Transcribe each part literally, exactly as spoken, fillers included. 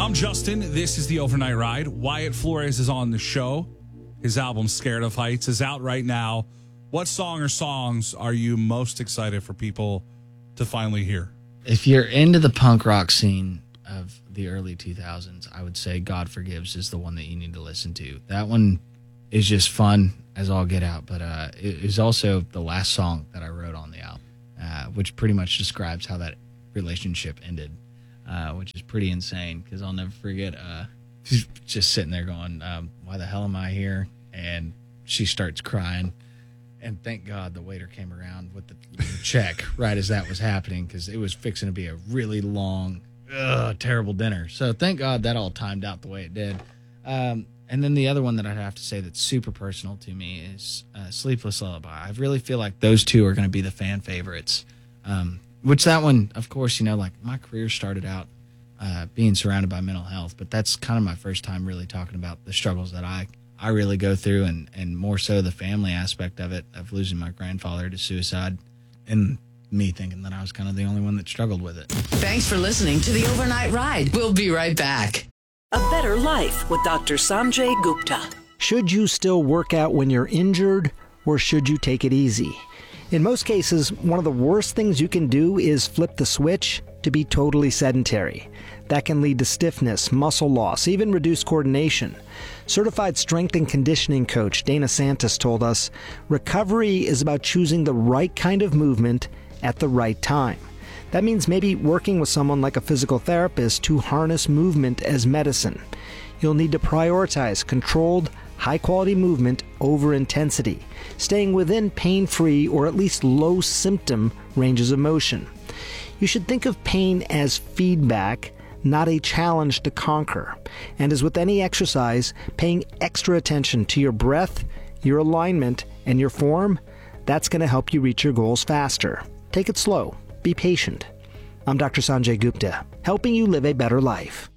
I'm Justin. This is the Overnight Ride. Wyatt Flores is on the show. His album, Scared of Heights, is out right now. What song or songs are you most excited for people to finally hear? If you're into the punk rock scene of the early two thousands, I would say God Forgives is the one that you need to listen to. That one is just fun as all get out, but uh, it is also the last song that I wrote on the album, uh, which pretty much describes how that relationship ended, uh, which is pretty insane because I'll never forget uh, just sitting there going, um, why the hell am I here? And she starts crying. And thank God the waiter came around with the check right as that was happening because it was fixing to be a really long, ugh, terrible dinner. So thank God that all timed out the way it did. Um, and then the other one that I'd have to say that's super personal to me is uh, Sleepless Lullaby. I really feel like those two are going to be the fan favorites. Um, which that one, of course, you know, like my career started out uh, being surrounded by mental health, but that's kind of my first time really talking about the struggles that I I really go through, and, and more so the family aspect of it, of losing my grandfather to suicide, and me thinking that I was kind of the only one that struggled with it. Thanks for listening to the Overnight Ride. We'll be right back. A Better Life with Doctor Sanjay Gupta. Should you still work out when you're injured, or should you take it easy? In most cases, one of the worst things you can do is flip the switch to be totally sedentary. That can lead to stiffness, muscle loss, even reduced coordination. Certified strength and conditioning coach Dana Santos told us, recovery is about choosing the right kind of movement at the right time. That means maybe working with someone like a physical therapist to harness movement as medicine. You'll need to prioritize controlled, high-quality movement over intensity, staying within pain-free or at least low-symptom ranges of motion. You should think of pain as feedback, not a challenge to conquer. And as with any exercise, paying extra attention to your breath, your alignment, and your form, that's going to help you reach your goals faster. Take it slow. Be patient. I'm Doctor Sanjay Gupta, helping you live a better life.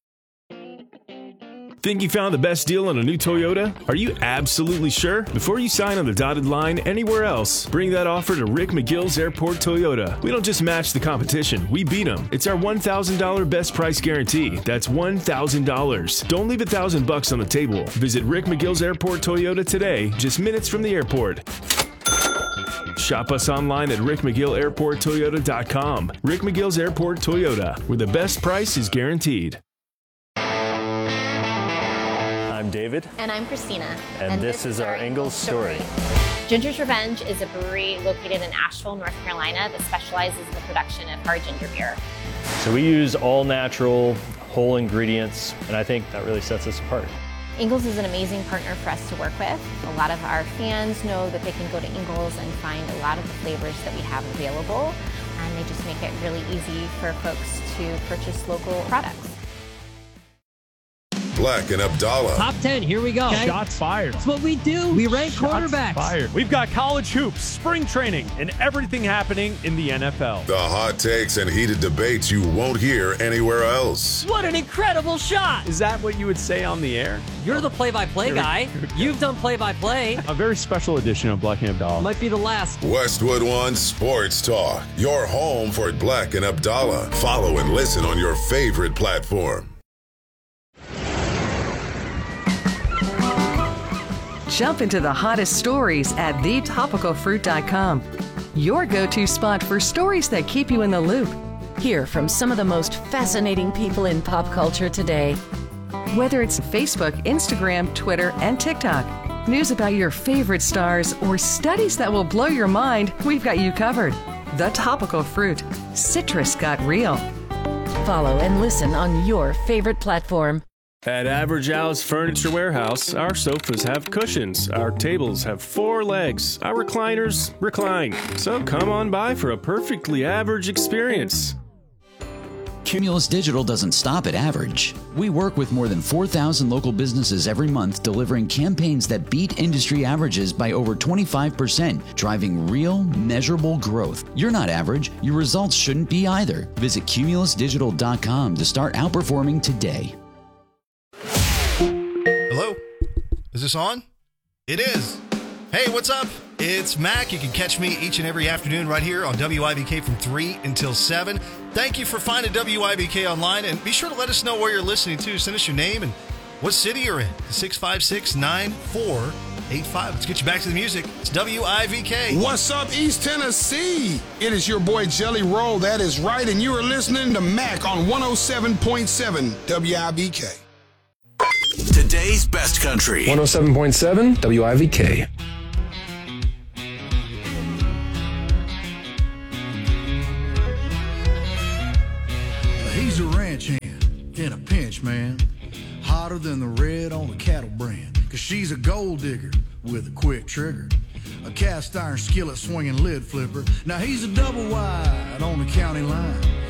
Think you found the best deal on a new Toyota? Are you absolutely sure? Before you sign on the dotted line anywhere else, bring that offer to Rick McGill's Airport Toyota. We don't just match the competition, we beat them. It's our one thousand dollars best price guarantee. That's one thousand dollars. Don't leave a thousand bucks on the table. Visit Rick McGill's Airport Toyota today, just minutes from the airport. Shop us online at rick mcgill airport toyota dot com. Rick McGill's Airport Toyota, where the best price is guaranteed. I'm David. And I'm Christina. And, and this, this is our Ingalls story. story. Ginger's Revenge is a brewery located in Asheville, North Carolina that specializes in the production of hard ginger beer. So we use all natural, whole ingredients, and I think that really sets us apart. Ingalls is an amazing partner for us to work with. A lot of our fans know that they can go to Ingalls and find a lot of the flavors that we have available, and they just make it really easy for folks to purchase local products. Black and Abdallah. Top ten, here we go. Okay. Shots fired. That's what we do. We rank Shots quarterbacks. Fired. We've got college hoops, spring training, and everything happening in the N F L. The hot takes and heated debates you won't hear anywhere else. What an incredible shot. Is that what you would say on the air? You're the play-by-play You're, guy. You've done play-by-play. A very special edition of Black and Abdallah. Might be the last. Westwood One Sports Talk. Your home for Black and Abdallah. Follow and listen on your favorite platform. Jump into the hottest stories at the topical fruit dot com. Your go-to spot for stories that keep you in the loop. Hear from some of the most fascinating people in pop culture today. Whether it's Facebook, Instagram, Twitter, and TikTok, news about your favorite stars, or studies that will blow your mind, we've got you covered. The Topical Fruit. Citrus got real. Follow and listen on your favorite platform. At Average Al's Furniture Warehouse, our sofas have cushions, our tables have four legs, our recliners recline. So come on by for a perfectly average experience. Cumulus Digital doesn't stop at average. We work with more than four thousand local businesses every month, delivering campaigns that beat industry averages by over twenty-five percent, driving real, measurable growth. You're not average. Your results shouldn't be either. Visit cumulus digital dot com to start outperforming today. Hello? Is this on? It is. Hey, what's up? It's Mac. You can catch me each and every afternoon right here on W I B K from three until seven. Thank you for finding W I B K online, and be sure to let us know where you're listening to. Send us your name and what city you're in. six five six, nine four eight five. Let's get you back to the music. It's W I V K. What's up, East Tennessee? It is your boy Jelly Roll. That is right, and you are listening to Mac on one oh seven point seven W I B K. Today's best country. one oh seven point seven W I V K. He's a ranch hand in a pinch, man. Hotter than the red on a cattle brand. Cause she's a gold digger with a quick trigger. A cast iron skillet swinging lid flipper. Now he's a double wide on the county line.